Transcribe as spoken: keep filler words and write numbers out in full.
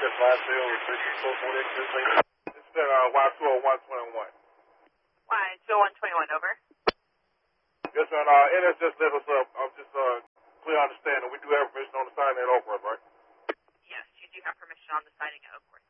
Just last bill with three six four four eight six eight. It's at uh, Y two oh one twenty-one. Y two oh one twenty-one, over. Yes, sir. Uh, N S just let us up. I'm just uh, clear understanding. We do have permission on the sign at Oakworth, right? Yes, you do have permission on the signing at Oakworth.